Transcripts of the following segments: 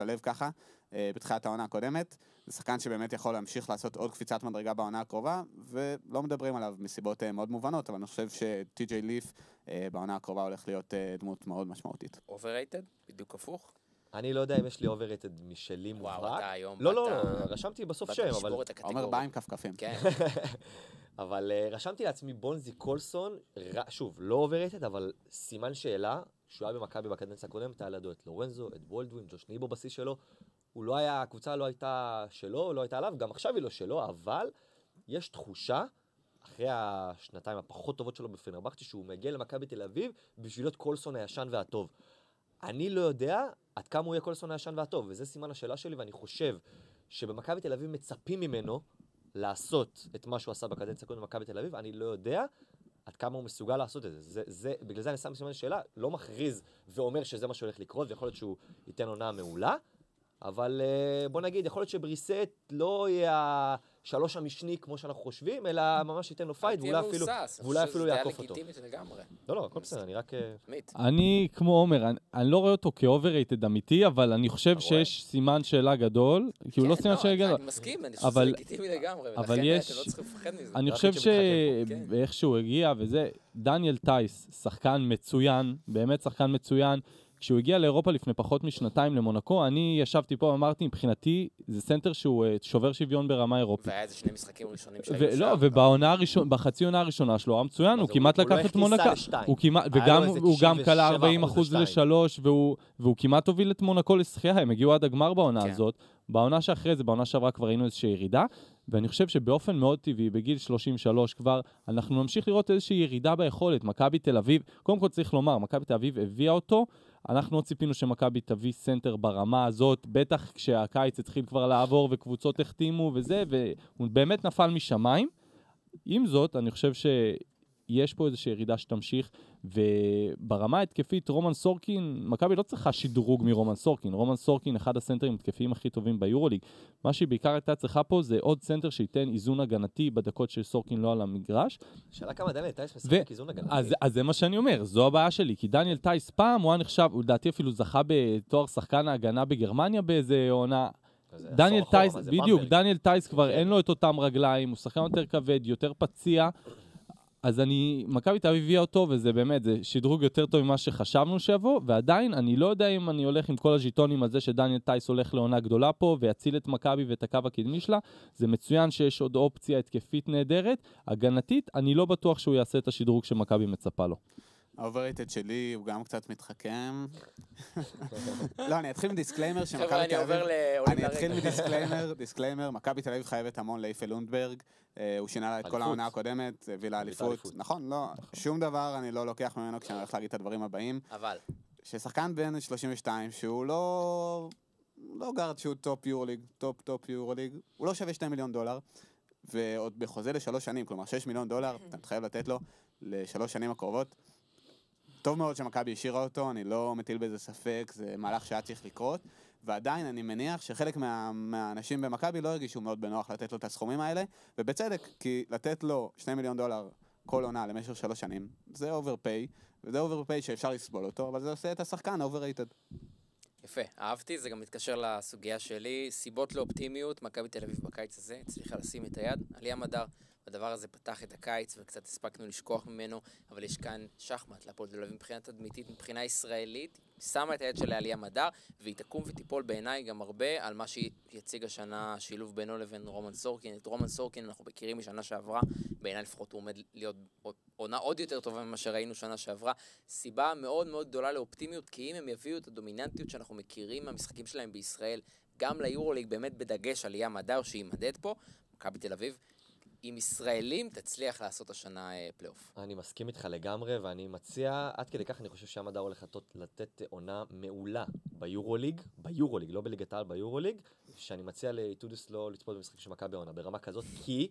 הלב ככה בתחילת העונה הקודמת. זה שחקן שבאמת יכול להמשיך לעשות עוד קפיצת מדרגה בעונה הקרובה, ולא מדברים עליו מסיבות מאוד מובנות, אבל אני חושב שטי.ג'יי ליף בעונה הקרובה הולך להיות דמות מאוד משמעותית. אובררייטד? בדיוק הפוך? אני לא יודע אם יש לי אובררייטד משלי מובהק. וואו, אתה היום לא, רשמתי בסוף שם, אבל... עומר בא עם כפכפים. כן. אבל רשמתי לעצמי בונזי קולסון, שוב, לא אובררייטד, אבל סימן שאלה, שהוא היה במכבי בקדנציה הקודמת, היה לידו את לורנזו, את וולדווין, ג'וש ניבו בשיא שלו, הוא לא היה, הקבוצה לא הייתה שלו, לא הייתה עליו, גם עכשיו היא לא שלו, אבל יש תחושה, אחרי השנתיים הפחות טובות שלו בפנרבכצ'ה, שהוא מגיע למכבי תל אביב, בשביל להיות קולסון הישן והטוב. אני לא יודע עד כמה הוא יהיה קולסון הישן והטוב, וזה סימן השאלה שלי, ואני חושב שבמכבי תל אביב מצפים ממנו לעשות את מה שהוא עשה בקדנציה הקודמת במכבי תל אביב, אני לא יודע עד כמה הוא מסוגל לעשות את זה. בגלל זה אני שם סימן שאלה, לא מכריז ואומר שזה מה שהולך לקרות, ויכול להיות שהוא ייתן עונה מעולה, אבל בוא נגיד, יכול להיות שבריסט לא יהיה השלוש המשני כמו שאנחנו חושבים, אלא ממש ייתן לו פייט, ואולי אפילו יעקוף אותו. לא, הכל בסדר, אני רק... אני כמו עומר, אני לא רואה אותו כאובררייטד אמיתי, אבל אני חושב שיש סימן שאלה גדול, כי הוא לא סימן שאלה גדול. אני מסכים, אני חושב שזה לגיטימי לגמרי, ולכן אתם לא צריכים לפחד מזה. אני חושב שאיך שהוא הגיע, וזה, דניאל טייס, שחקן מצוין, באמת שחקן מצוין, כשהוא הגיע לאירופה לפני פחות משנתיים למונקו, אני ישבתי פה ואמרתי, מבחינתי, זה סנטר שהוא שובר שוויון ברמה אירופית. והיה איזה שני משחקים ראשונים שהיו שם. לא, בחצי עונה הראשונה שלו, המצוין, הוא כמעט לקח את מונקו. הוא גם קלה 40% ל3, והוא כמעט הוביל את מונקו לשחייה, הם הגיעו עד הגמר בעונה הזאת. בעונה שאחרי זה, בעונה שעברה כבר ראינו איזושהי ירידה, ואני חושב שבאופן מאוד טבעי, בגיל 33 כבר, אנחנו נמשיך לראות איזושהי ירידה ביכולת. מכבי תל אביב, קודם כל צריך לומר, מכבי תל אביב הביאה אותו, אנחנו עוד ציפינו שמכבי תביא סנטר ברמה הזאת, בטח כשהקיץ התחיל כבר לעבור וקבוצות החתימו וזה, והוא באמת נפל משמיים. עם זאת, אני חושב שיש פה איזושהי ירידה שתמשיך, וברמה התקפית, רומן סורקין, מכבי לא צריכה שדרוג מרומן סורקין. רומן סורקין, אחד הסנטרים התקפיים הכי טובים ביורוליג. מה שהיא בעיקר הייתה צריכה פה זה עוד סנטר שייתן איזון הגנתי בדקות של סורקין לא על המגרש. שאלה כמה דניאל טייס משחק איזון הגנתי. אז זה מה שאני אומר, זו הבעיה שלי, כי דניאל טייס פעם הוא היה נחשב, הוא לדעתי אפילו זכה בתואר שחקן ההגנה בגרמניה באיזה עונה. דניאל טייס, בדיוק, דניאל טייס כבר אין לו את אותם רגליים, הוא שחקן יותר כבד, יותר פציע. אז מכבי תל אביב הביאה אותו, וזה באמת, זה שדרוג יותר טוב ממה שחשבנו שיבוא, ועדיין אני לא יודע אם אני הולך עם כל הז'יטונים על זה שדניאל טייס הולך לעונה גדולה פה, ויציל את מכבי ואת הקו הקדמי שלה. זה מצוין שיש עוד אופציה התקפית נהדרת, הגנתית, אני לא בטוח שהוא יעשה את השדרוג שמכבי מצפה לו. האובררייטד שלי הוא גם קצת מתחכם. לא, אני אתחיל מדיסקליימר חבר'ה, אני עובר אני אתחיל מדיסקליימר, מכבי תל אביב חייבת המון לאיפה לונדברג, הוא שינה לה את כל העונה הקודמת, הביא לה אליפות. נכון, לא, שום דבר אני לא לוקח ממנו כשאני הולך להגיד את הדברים הבאים. אבל ששחקן בן 32, שהוא לא גארד שהוא טופ יורוליג, טופ יורוליג, הוא לא שווה $2 מיליון, ועוד בחוזה ל3 שנים, כלומר $6 מיליון, אתה מתחייב לתת לו ל3 שנים הקרובות. טוב מאוד שמכבי השאירה אותו, אני לא מטיל בזה ספק, זה מהלך שהיה צריך לקרות, ועדיין אני מניח שחלק מהאנשים במכבי לא הרגישו מאוד בנוח לתת לו את הסכומים האלה, ובצדק, כי לתת לו $2 מיליון כל עונה למשך 3 שנים, זה אוברפיי, וזה אוברפיי שאפשר לסבול אותו, אבל זה עושה את השחקן אובררייטד. יפה, אהבתי, זה גם מתקשר לסוגיה שלי, סיבות לאופטימיות, מכבי תל אביב בקיץ הזה הצליחה לשים את היד, עלייה מדר, הדבר הזה פתח את הקיץ וקצת הספקנו לשכוח ממנו, אבל יש כאן שחמט להפועל תל אביב מבחינה תדמיתית, מבחינה ישראלית, שמה את היד שלה עלייה מדר, והיא תקום ותיפול בעיניי גם הרבה על מה שהיא יציג השנה, שילוב בינו לבין רומן סורקין. את רומן סורקין אנחנו מכירים משנה שעברה, בעיניי לפחות הוא עומד להיות עונה עוד יותר טובה ממה שראינו שנה שעברה. סיבה מאוד מאוד גדולה לאופטימיות, כי אם הם יביאו את הדומיננטיות שאנחנו מכירים מהמשחקים שלהם בישראל, גם ליורוליג באמת בדגש עלייה מדר שימדד פה, מכבי תל אביב, עם ישראלים תצליח לעשות השנה פלייאוף. אני מסכים איתך לגמרי, ואני מציע, עד כדי כך אני חושב שהמדע הולך לתת עונה מעולה ביורוליג, לא בליגת העל, ביורוליג, שאני מציע לאיטודס לא לצפות במשחק של מכבי עונה ברמה כזאת, כי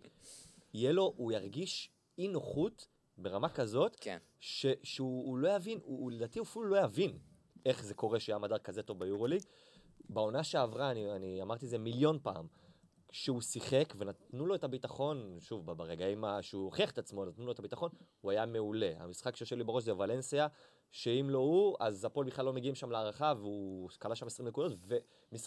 הוא ירגיש אי נוחות ברמה כזאת, כן. שהוא לא יבין, הוא לדעתי הוא אפילו לא יבין איך זה קורה שהמדע כזה טוב ביורוליג. בעונה שעברה, אני אמרתי זה מיליון פעם, שהוא שיחק ונתנו לו את הביטחון, שוב, ברגעים שהוא הוכיח את עצמו, נתנו לו את הביטחון, הוא היה מעולה. המשחק שיושב לי בראש זה ולנסיה, שאם לא הוא, אז הפועל בכלל לא מגיעים שם להערכה, והוא קלה שם 20 נקודות, ומשחק